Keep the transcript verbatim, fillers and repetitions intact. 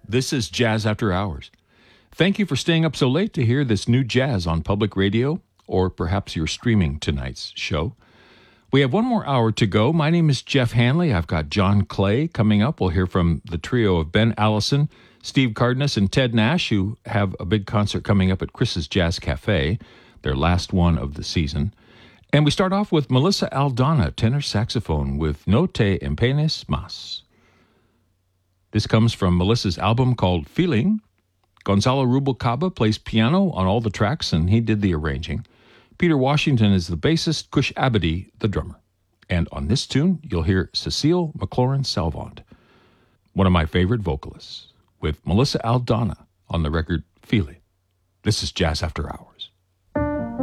This is Jazz After Hours. Thank you for staying up so late to hear this new jazz on public radio, or perhaps you're streaming tonight's show. We have one more hour to go. My name is Jeff Hanley. I've got John Clay coming up. We'll hear from the trio of Ben Allison, Steve Cardenas, and Ted Nash, who have a big concert coming up at Chris's Jazz Cafe, their last one of the season. And we start off with Melissa Aldana, tenor saxophone, with No Te Empeñes Más. This comes from Melissa's album called Feeling. Gonzalo Rubalcaba plays piano on all the tracks, and he did the arranging. Peter Washington is the bassist, Cush Abadi the drummer. And on this tune, you'll hear Cecile McLaurin Salvant, one of my favorite vocalists, with Melissa Aldana on the record Feeling. This is Jazz After Hours.